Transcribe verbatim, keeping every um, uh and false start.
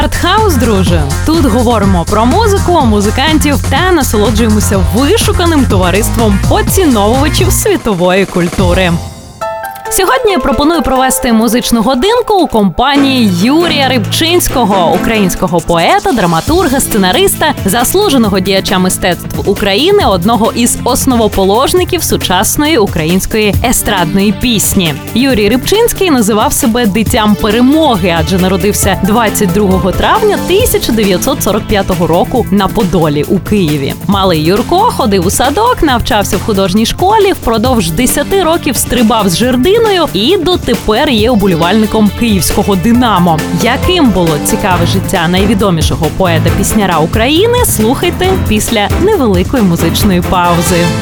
Артхаус, друже. Тут говоримо про музику, музикантів та насолоджуємося вишуканим товариством поціновувачів світової культури. Сьогодні я пропоную провести музичну годинку у компанії Юрія Рибчинського, українського поета, драматурга, сценариста, заслуженого діяча мистецтв України, одного із основоположників сучасної української естрадної пісні. Юрій Рибчинський називав себе дитям перемоги, адже народився двадцять другого травня тисяча дев'ятсот сорок п'ятого року на Подолі у Києві. Малий Юрко ходив у садок, навчався в художній школі, впродовж десяти років стрибав з жердиною і дотепер є уболівальником київського «Динамо». Яким було цікаве життя найвідомішого поета-пісняра України, слухайте після невеликої музичної паузи.